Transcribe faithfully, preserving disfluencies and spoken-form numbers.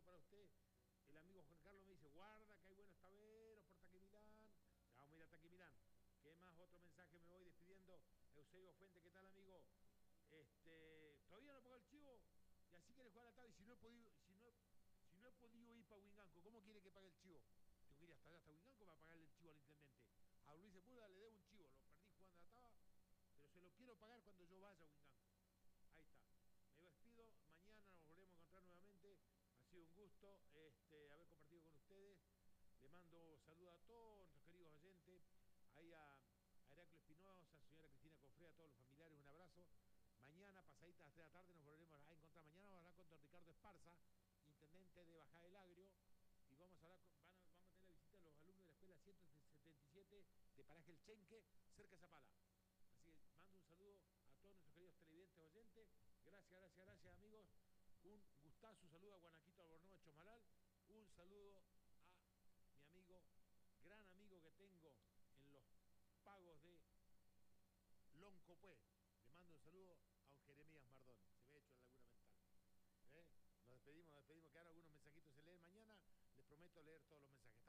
para usted. El amigo Juan Carlos me dice, guarda que hay buenos taberos por Taquimilán. Ya vamos a ir a Taquimilán. ¿Qué más? Otro mensaje, me voy despidiendo. Eusebio Fuente, ¿qué tal, amigo? Este, todavía no pago el chivo y así quiere jugar a la tarde. Y si no he podido, si no, si no he podido ir para Huinganco, ¿cómo quiere que pague el chivo? Tengo que ir hasta allá, hasta Huinganco para pagarle el chivo al intendente. A Luis Sepúlveda le debo un chivo, lo perdí jugando a la taba, pero se lo quiero pagar cuando yo vaya a Huinganco. Ahí está. Me despido, mañana nos volvemos a encontrar nuevamente. Ha sido un gusto este, haber compartido con ustedes. Le mando saludos a todos nuestros queridos oyentes, ahí a, a Heraclio Espinosa, a señora Cristina Cofré, a todos los familiares, un abrazo. Mañana, pasadita hasta la tarde, nos volveremos a encontrar. Mañana vamos a hablar con don Ricardo Esparza, intendente de Bajada del Agrio, y vamos a hablar con, van a, vamos a tener la visita de los alumnos de la escuela ciento setenta y siete de Paraje El Chenque, cerca de Zapala. Así que mando un saludo a todos nuestros queridos televidentes oyentes. Gracias, gracias, gracias, amigos. Un gustazo, un saludo a Guanaquito Albornoz de Chomalal. Un saludo a mi amigo, gran amigo que tengo en los pagos de Loncopué. Le mando un saludo a un Jeremías Mardón. Se me ha hecho en Laguna Mental. ¿Eh? Nos despedimos, nos despedimos. Quedaron algunos mensajitos se leen mañana. Les prometo leer todos los mensajes.